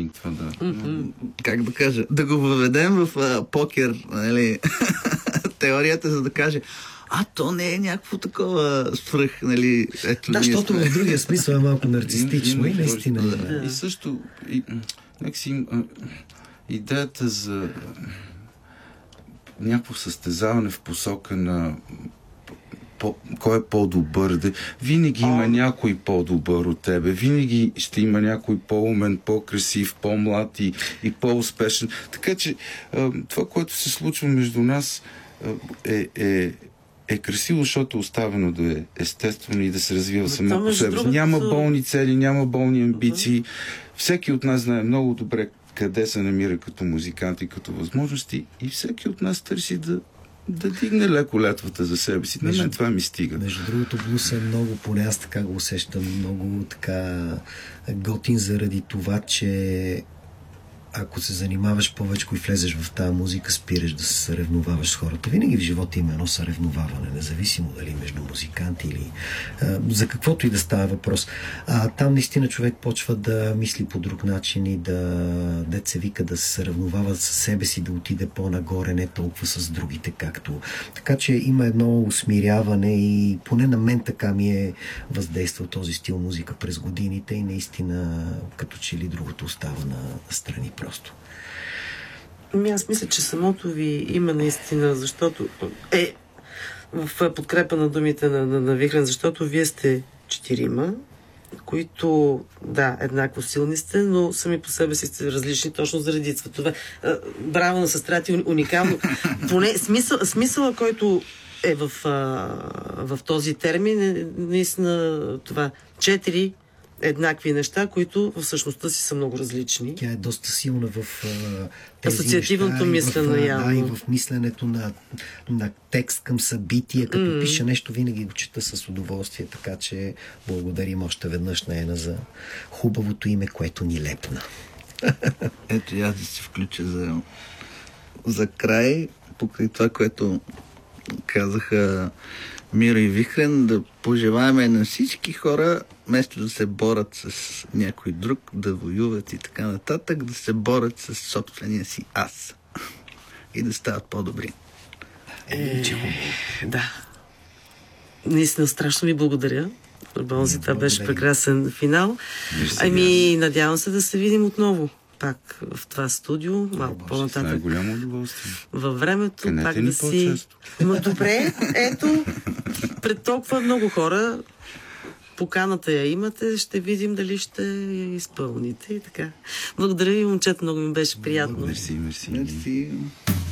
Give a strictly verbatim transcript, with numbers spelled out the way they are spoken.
искам това да... Mm-hmm. Как да кажа? Да го въведем в а, покер, нали? Теорията, за да каже, а то не е някакво такова свръх, нали? Ето, да, защото сме... в другия смисъл е малко нарцистично и, и наистина. Да. И също, и, някакси, идеята за някакво състезаване в посока на по, кой е по-добър. Винаги има а... някой по-добър от тебе. Винаги ще има някой по-умен, по-красив, по-млад и, и по-успешен. Така че това, което се случва между нас е, е, е красиво, защото е оставено да е естествено и да се развива само по себе. Другото... Няма болни цели, няма болни амбиции. Всеки от нас знае много добре къде се намира като музикант и като възможности и всеки от нас търси да да дигне леко летвата за себе си. На мен това ми стига. Между другото, блюз е много, поне аз така го усещам, много така готин заради това, че ако се занимаваш повече и влезеш в тази музика, спираш да се съревноваваш с хората. Винаги в живота има едно съревноваване, независимо дали между музиканти или а, за каквото и да става въпрос. А, там наистина човек почва да мисли по друг начин и да, дет се вика, да се съревновава със себе си, да отиде по-нагоре, не толкова с другите, както. Така че има едно усмиряване и поне на мен така ми е въздействал този стил музика през годините и наистина като че ли другото остава на страни просто. Ами аз мисля, че самото ви има наистина, защото е в подкрепа на думите на, на, на Вихрен, защото вие сте четирима, които, да, еднакво силни сте, но сами по себе си сте различни точно заради това. Браво на сестра ти, уникално. Поне смисъл, смисъла, който е в, а, в този термин, е наистина това. Четири еднакви неща, които в същността си са много различни. Тя е доста силна в а, тези асоциативното мислене, явно. Да, и в мисленето на, на текст към събития. Като mm. пише нещо, винаги го чета с удоволствие, така че благодарим още веднъж на Ена за хубавото име, което ни лепна. Ето и аз да се включа за, за край, покрай това, което казаха Мира и Вихрен, да пожелаваме на всички хора, вместо да се борят с някой друг, да воюват и така нататък, да се борят с собствения си аз и да стават по-добри. Е, да. Наистина страшно ви благодаря. Бонзи, това беше прекрасен финал. Ами, надявам се да се видим отново. Пак в това студио, малко по-нататък. Това е голямо удоволствие. Във времето, Канете пак ни да си... Ма добре, ето, пред толкова много хора, поканата я имате, ще видим дали ще я изпълните и така. Благодаря ви, момчета, много ми беше приятно. Мерси, мерси. Мерси.